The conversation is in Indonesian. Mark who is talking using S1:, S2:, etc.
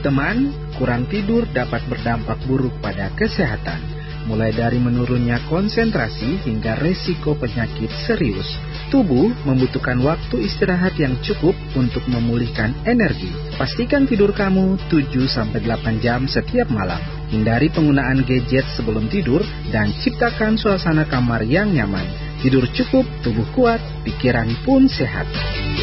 S1: teman, kurang tidur dapat berdampak buruk pada kesehatan, mulai dari menurunnya konsentrasi hingga resiko penyakit serius. Tubuh membutuhkan waktu istirahat yang cukup untuk memulihkan energi. Pastikan tidur kamu 7-8 jam setiap malam. Hindari penggunaan gadget sebelum tidur dan ciptakan suasana kamar yang nyaman. Tidur cukup, tubuh kuat, pikiran pun sehat.